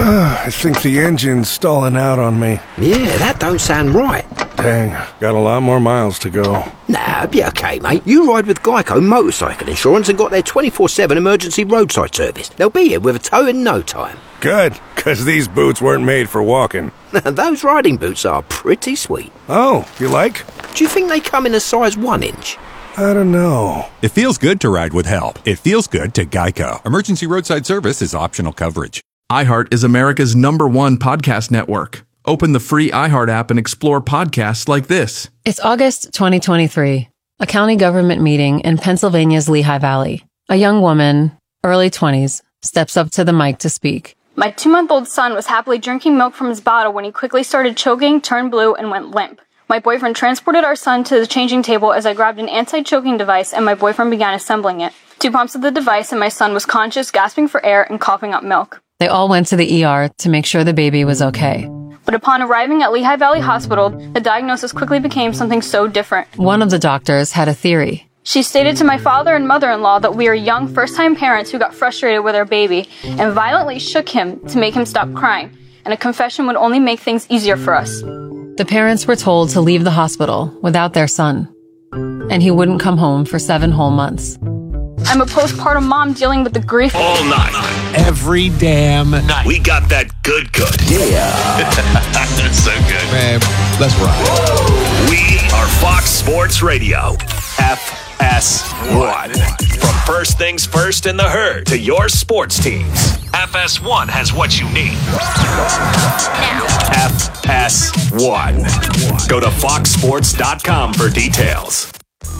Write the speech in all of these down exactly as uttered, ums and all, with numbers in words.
I think the engine's stalling out on me. Yeah, that don't sound right. Dang, got a lot more miles to go. Nah, be okay, mate. You ride with Geico Motorcycle Insurance and got their twenty-four seven emergency roadside service. They'll be here with a tow in no time. Good, because these boots weren't made for walking. Those riding boots are pretty sweet. Oh, you like? Do you think they come in a size one inch? I don't know. It feels good to ride with help. It feels good to Geico. Emergency roadside service is optional coverage. iHeart is America's number one podcast network. Open the free iHeart app and explore podcasts like this. It's August twenty twenty-three, a county government meeting in Pennsylvania's Lehigh Valley. A young woman, early twenties, steps up to the mic to speak. My two-month-old son was happily drinking milk from his bottle when he quickly started choking, turned blue, and went limp. My boyfriend transported our son to the changing table as I grabbed an anti-choking device and my boyfriend began assembling it. Two pumps of the device and my son was conscious, gasping for air, and coughing up milk. They all went to the E R to make sure the baby was okay. But upon arriving at Lehigh Valley Hospital, the diagnosis quickly became something so different. One of the doctors had a theory. She stated to my father and mother-in-law that we are young first-time parents who got frustrated with our baby and violently shook him to make him stop crying, and a confession would only make things easier for us. The parents were told to leave the hospital without their son, and he wouldn't come home for seven whole months. I'm a postpartum mom dealing with the grief all night. Every damn night. We got that good, good. Yeah. That's so good. Man, let's ride. We are Fox Sports Radio. F S one. From first things first in the herd to your sports teams. F S one has what you need. Now. F S one. Go to fox sports dot com for details.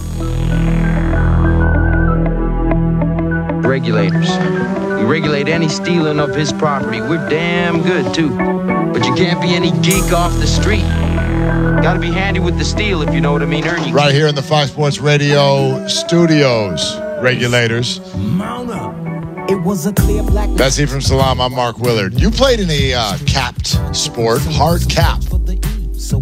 Regulators. We regulate any stealing of his property. We're damn good, too. But you can't be any geek off the street. Gotta be handy with the steel, if you know what I mean, Ernie. Right here in the Fox Sports Radio studios, regulators. It was a clear black. Bessie from Salam, I'm Mark Willard. You played in a uh, capped sport, hard cap. So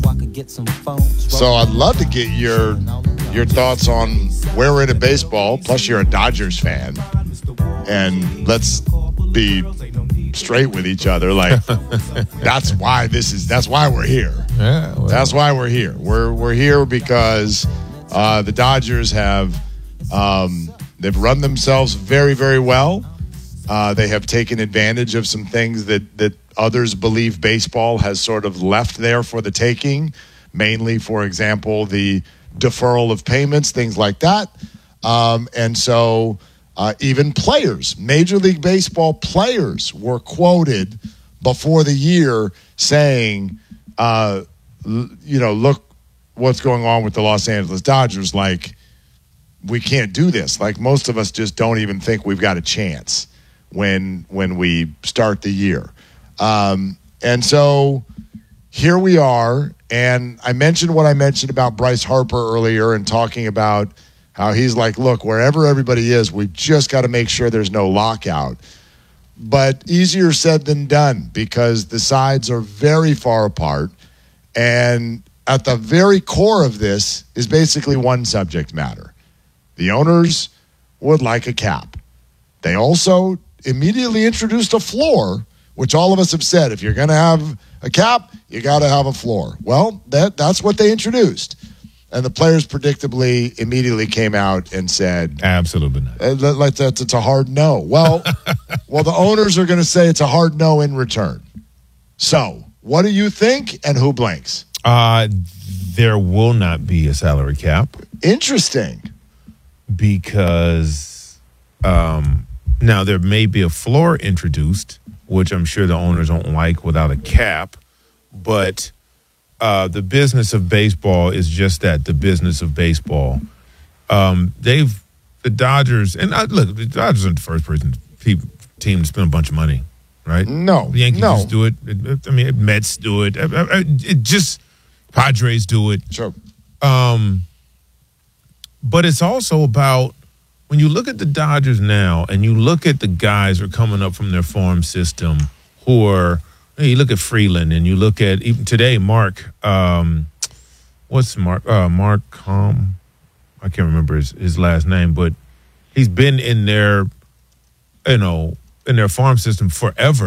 I'd love to get your your thoughts on where we're into baseball. Plus, you're a Dodgers fan. And let's be straight with each other. Like, that's why this is, that's why we're here. Yeah, well. That's why we're here. We're we're here because uh, the Dodgers have, um, they've run themselves very, very well. Uh, they have taken advantage of some things that, that others believe baseball has sort of left there for the taking. Mainly, for example, the deferral of payments, things like that. Um, and so... Uh, even players, Major League Baseball players were quoted before the year saying, uh, l- you know, look what's going on with the Los Angeles Dodgers. Like, we can't do this. Like, most of us just don't even think we've got a chance when when we start the year. Um, and so here we are. And I mentioned what I mentioned about Bryce Harper earlier and talking about how he's like, look, wherever everybody is, we've just got to make sure there's no lockout. But easier said than done because the sides are very far apart. And at the very core of this is basically one subject matter. The owners would like a cap. They also immediately introduced a floor, which all of us have said, if you're going to have a cap, you got to have a floor. Well, that that's what they introduced. And the players predictably immediately came out and said, absolutely not. Uh, like that, it's a hard no. Well, well, the owners are going to say it's a hard no in return. So what do you think and who blanks? Uh, there will not be a salary cap. Interesting. Because um, now there may be a floor introduced, which I'm sure the owners don't like without a cap. But Uh, the business of baseball is just that, the business of baseball. Um, they've, the Dodgers, and I, look, the Dodgers aren't the first person, team to spend a bunch of money, right? No, the Yankees no. just do it. I mean, Mets do it. It just, Padres do it. Sure. Um, but it's also about, when you look at the Dodgers now, and you look at the guys who are coming up from their farm system who are, you look at Freeland, and you look at even today, Mark. Um, what's Mark? Uh, Mark Com. I can't remember his, his last name, but he's been in their, you know, in their farm system forever.